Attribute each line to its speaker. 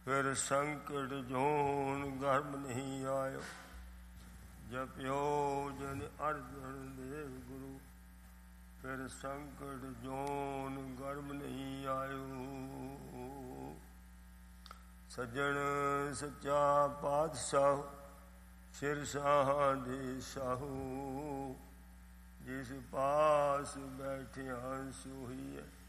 Speaker 1: ਫਿਰ ਸੰਕਟ ਜੋਨ ਗਰਮ ਨਹੀਂ ਆਇਓ। ਜਪਿਓ ਜਨ ਅਰਜਨ ਦੇਵ ਗੁਰੂ, ਫਿਰ ਸੰਕਟ ਜੋਨ ਗਰਮ ਨਹੀਂ ਆਇਓ। ਸੱਜਣ ਸੱਚਾ ਪਾਤਸ਼ਾਹ, ਸਿਰ ਸਾਹਾਂ ਦੇ ਸਾਹੂ, ਜਿਸ ਪਾਸ ਬੈਠਿਆ ਸੋਈ ਹੈ